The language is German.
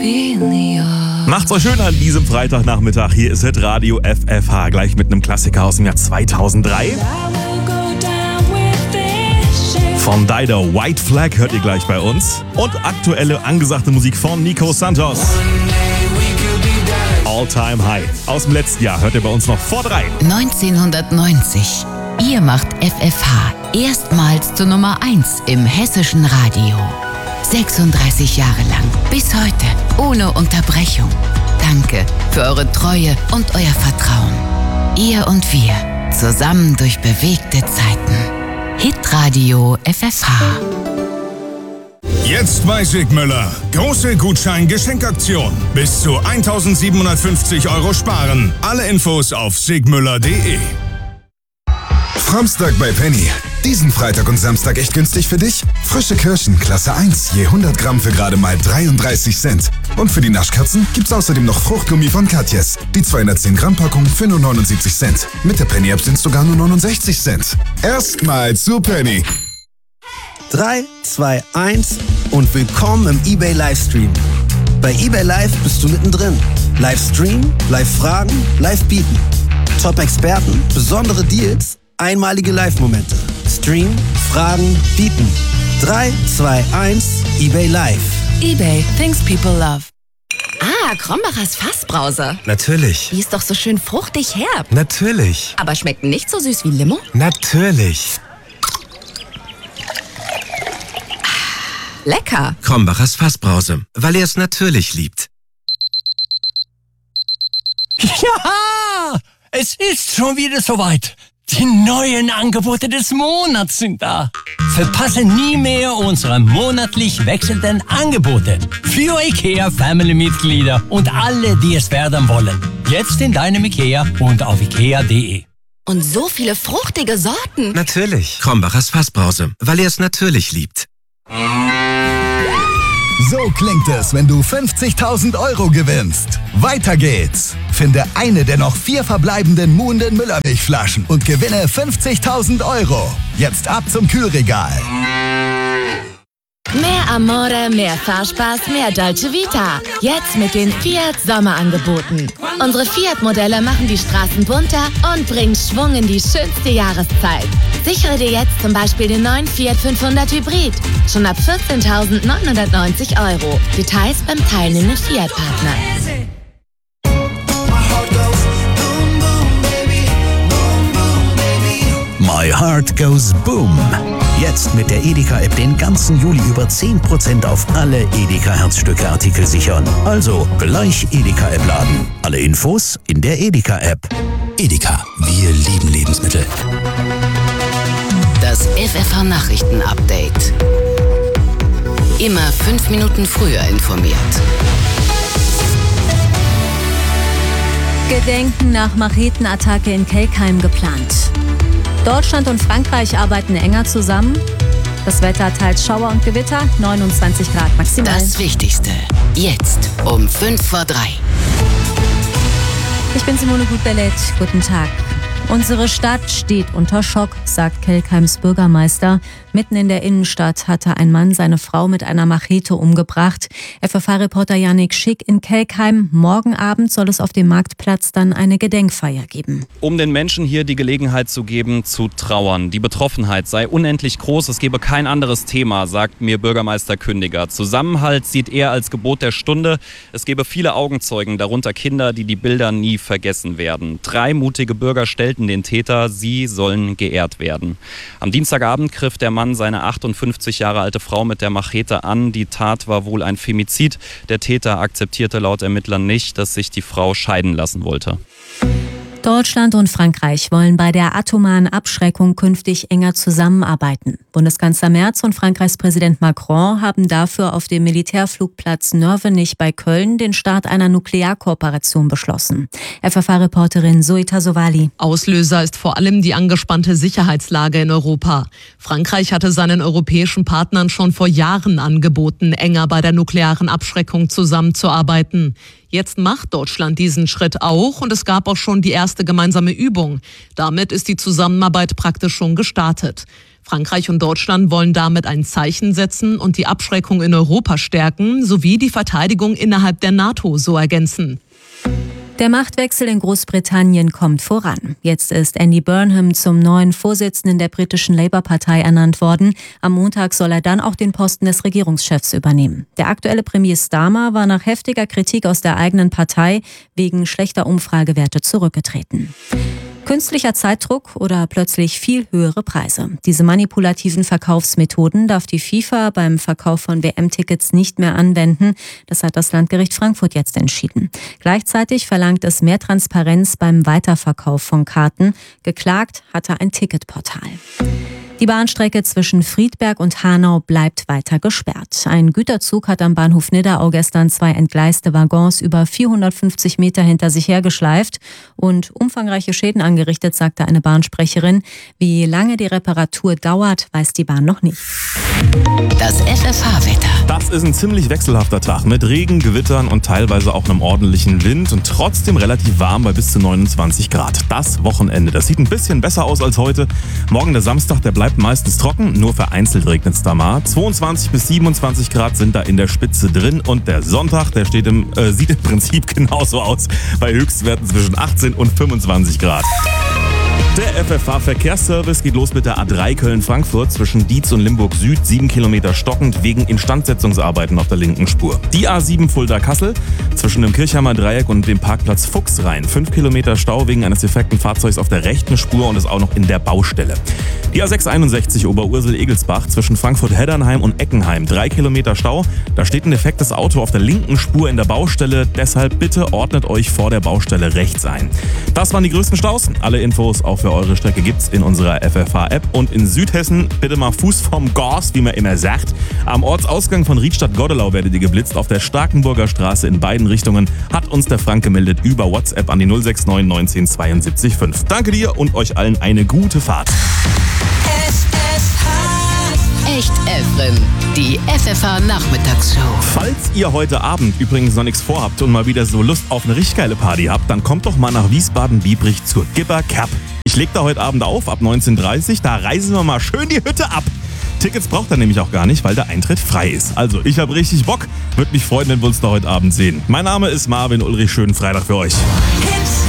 Macht's euch schön an diesem Freitagnachmittag. Hier ist Radio FFH, gleich mit einem Klassiker aus dem Jahr 2003. Von Dido, White Flag hört ihr gleich bei uns. Und aktuelle angesagte Musik von Nico Santos. All Time High. Aus dem letzten Jahr hört ihr bei uns noch vor 3. 1990. Ihr macht FFH erstmals zur Nummer 1 im hessischen Radio. 36 Jahre lang, bis heute, ohne Unterbrechung. Danke für eure Treue und euer Vertrauen. Ihr und wir, zusammen durch bewegte Zeiten. Hitradio FFH. Jetzt bei Sigmüller. Große Gutschein-Geschenkaktion. Bis zu 1.750 € sparen. Alle Infos auf sigmüller.de. Framstag bei Penny. Diesen Freitag und Samstag echt günstig für dich? Frische Kirschen, Klasse 1, je 100 Gramm für gerade mal 33 Cent. Und für die Naschkatzen gibt's außerdem noch Fruchtgummi von Katjes. Die 210 Gramm Packung für nur 79 Cent. Mit der Penny-App sind's sogar nur 69 Cent. Erstmal zu Penny. 3, 2, 1 und willkommen im eBay Livestream. Bei eBay Live bist du mittendrin. Livestream, Live-Fragen, Live-Bieten. Top-Experten, besondere Deals, einmalige Live-Momente. Stream, Fragen, Bieten. 3, 2, 1, eBay Live. eBay, things people love. Ah, Krombacher's Fassbrause. Natürlich. Die ist doch so schön fruchtig herb. Natürlich. Aber schmeckt nicht so süß wie Limo? Natürlich. Lecker. Krombacher's Fassbrause, weil er es natürlich liebt. Ja, es ist schon wieder soweit. Die neuen Angebote des Monats sind da. Verpasse nie mehr unsere monatlich wechselnden Angebote für IKEA-Family-Mitglieder und alle, die es werden wollen. Jetzt in deinem IKEA und auf ikea.de. Und so viele fruchtige Sorten. Natürlich. Krombacher's Fassbrause, weil er es natürlich liebt. So klingt es, wenn du 50.000 € gewinnst. Weiter geht's. Finde eine der noch 4 verbleibenden Muhnden Müllermilchflaschen und gewinne 50.000 €. Jetzt ab zum Kühlregal. Mehr Amore, mehr Fahrspaß, mehr Dolce Vita. Jetzt mit den Fiat Sommerangeboten. Unsere Fiat-Modelle machen die Straßen bunter und bringen Schwung in die schönste Jahreszeit. Sichere dir jetzt zum Beispiel den neuen Fiat 500 Hybrid. Schon ab 14.990 €. Details beim teilnehmenden Fiat-Partner. My Heart Goes Boom. Jetzt mit der Edeka-App den ganzen Juli über 10% auf alle Edeka-Herzstücke-Artikel sichern. Also gleich Edeka-App laden. Alle Infos in der Edeka-App. Edeka, wir lieben Lebensmittel. Das FFH-Nachrichten-Update. Immer 5 Minuten früher informiert. Gedenken nach Machetenattacke in Kelkheim geplant. Deutschland und Frankreich arbeiten enger zusammen. Das Wetter teils Schauer und Gewitter, 29 Grad maximal. Das Wichtigste, jetzt um 5 vor 3. Ich bin Simone Gut-Bellet. Guten Tag. Unsere Stadt steht unter Schock, sagt Kelkheims Bürgermeister. Mitten in der Innenstadt hatte ein Mann seine Frau mit einer Machete umgebracht. FFH-Reporter Yannick Schick in Kelkheim. Morgen Abend soll es auf dem Marktplatz dann eine Gedenkfeier geben. Um den Menschen hier die Gelegenheit zu geben, zu trauern. Die Betroffenheit sei unendlich groß, es gebe kein anderes Thema, sagt mir Bürgermeister Kündiger. Zusammenhalt sieht er als Gebot der Stunde. Es gebe viele Augenzeugen, darunter Kinder, die die Bilder nie vergessen werden. 3 mutige Bürger stellten den Täter, sie sollen geehrt werden. Am Dienstagabend griff der Mann seine 58 Jahre alte Frau mit der Machete an. Die Tat war wohl ein Femizid. Der Täter akzeptierte laut Ermittlern nicht, dass sich die Frau scheiden lassen wollte. Deutschland und Frankreich wollen bei der atomaren Abschreckung künftig enger zusammenarbeiten. Bundeskanzler Merz und Frankreichs Präsident Macron haben dafür auf dem Militärflugplatz Nörvenich bei Köln den Start einer Nuklearkooperation beschlossen. FFH-Reporterin Zoita Sowali. Auslöser ist vor allem die angespannte Sicherheitslage in Europa. Frankreich hatte seinen europäischen Partnern schon vor Jahren angeboten, enger bei der nuklearen Abschreckung zusammenzuarbeiten. Jetzt macht Deutschland diesen Schritt auch und es gab auch schon die erste gemeinsame Übung. Damit ist die Zusammenarbeit praktisch schon gestartet. Frankreich und Deutschland wollen damit ein Zeichen setzen und die Abschreckung in Europa stärken, sowie die Verteidigung innerhalb der NATO so ergänzen. Der Machtwechsel in Großbritannien kommt voran. Jetzt ist Andy Burnham zum neuen Vorsitzenden der britischen Labour-Partei ernannt worden. Am Montag soll er dann auch den Posten des Regierungschefs übernehmen. Der aktuelle Premier Starmer war nach heftiger Kritik aus der eigenen Partei wegen schlechter Umfragewerte zurückgetreten. Künstlicher Zeitdruck oder plötzlich viel höhere Preise. Diese manipulativen Verkaufsmethoden darf die FIFA beim Verkauf von WM-Tickets nicht mehr anwenden. Das hat das Landgericht Frankfurt jetzt entschieden. Gleichzeitig verlangt es mehr Transparenz beim Weiterverkauf von Karten. Geklagt hatte ein Ticketportal. Die Bahnstrecke zwischen Friedberg und Hanau bleibt weiter gesperrt. Ein Güterzug hat am Bahnhof Nidderau gestern 2 entgleiste Waggons über 450 Meter hinter sich hergeschleift und umfangreiche Schäden angerichtet, sagte eine Bahnsprecherin. Wie lange die Reparatur dauert, weiß die Bahn noch nicht. Das FFH-Wetter. Das ist ein ziemlich wechselhafter Tag mit Regen, Gewittern und teilweise auch einem ordentlichen Wind und trotzdem relativ warm bei bis zu 29 Grad. Das Wochenende, das sieht ein bisschen besser aus als heute. Morgen der Samstag, der bleibt meistens trocken, nur vereinzelt regnet es da mal. 22 bis 27 Grad sind da in der Spitze drin und der Sonntag, der sieht im Prinzip genauso aus, bei Höchstwerten zwischen 18 und 25 Grad. Der FFH-Verkehrsservice geht los mit der A3 Köln-Frankfurt zwischen Dietz und Limburg Süd, 7 Kilometer stockend wegen Instandsetzungsarbeiten auf der linken Spur. Die A7 Fulda-Kassel zwischen dem Kirchheimer Dreieck und dem Parkplatz Fuchsrhein, 5 Kilometer Stau wegen eines defekten Fahrzeugs auf der rechten Spur und ist auch noch in der Baustelle. Die A661 Oberursel-Egelsbach zwischen Frankfurt-Heddernheim und Eckenheim, 3 Kilometer Stau. Da steht ein defektes Auto auf der linken Spur in der Baustelle, deshalb bitte ordnet euch vor der Baustelle rechts ein. Das waren die größten Staus. Alle Infos auch für eure Strecke gibt's in unserer FFH-App. Und in Südhessen bitte mal Fuß vom Gas, wie man immer sagt. Am Ortsausgang von Riedstadt-Godelau werdet ihr geblitzt. Auf der Starkenburger Straße in beiden Richtungen hat uns der Frank gemeldet über WhatsApp an die 069 19 72 5. Danke dir und euch allen eine gute Fahrt. Echt Efren, die FFH-Nachmittagsshow. Falls ihr heute Abend übrigens noch nichts vorhabt und mal wieder so Lust auf eine richtig geile Party habt, dann kommt doch mal nach Wiesbaden-Biebrich zur Gibber Cap. Ich leg da heute Abend auf, ab 19:30 Uhr, da reisen wir mal schön die Hütte ab. Tickets braucht ihr nämlich auch gar nicht, weil der Eintritt frei ist. Also, ich habe richtig Bock, würde mich freuen, wenn wir uns da heute Abend sehen. Mein Name ist Marvin Ulrich, schönen Freitag für euch.